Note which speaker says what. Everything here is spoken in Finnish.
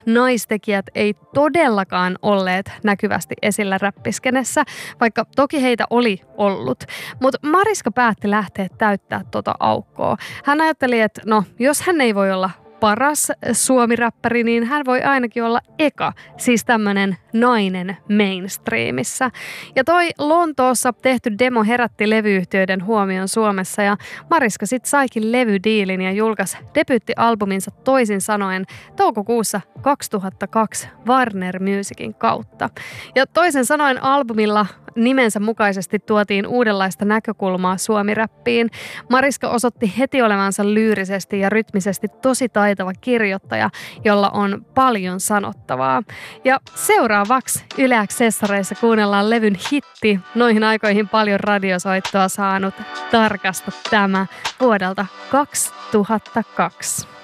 Speaker 1: naistekijät ei todellakaan olleet näkyvästi esillä räppiskenessä, vaikka toki heitä oli ollut. Mutta Mariska päätti lähteä täyttää tota aukkoa. Hän ajatteli, että no, jos hän ei voi olla paras suomiräppäri, niin hän voi ainakin olla eka, siis tämmönen nainen mainstreamissa. Ja toi Lontoossa tehty demo herätti levyyhtiöiden huomion Suomessa ja Mariska sit saikin levydiilin ja julkaisi debyyttialbuminsa Toisin sanoen toukokuussa 2002 Warner Musicin kautta. Ja Toisin sanoen albumilla nimensä mukaisesti tuotiin uudenlaista näkökulmaa suomiräppiin. Mariska osoitti heti olevansa lyyrisesti ja rytmisesti tosi taitava kirjoittaja, jolla on paljon sanottavaa. Ja seuraavaksi Yle X-sessareissa kuunnellaan levyn hitti, noihin aikoihin paljon radiosoittoa saanut Tarkasta tämä vuodelta 2002.